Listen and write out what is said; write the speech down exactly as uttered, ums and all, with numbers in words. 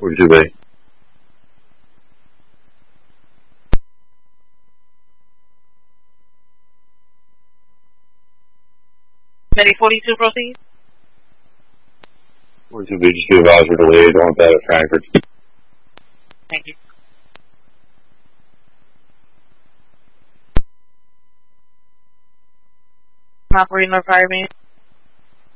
forty-two B. Medi forty-two, proceed. forty-two B, just be advised we're delayed on that at Frankfurt. Thank you. Operating or fire man.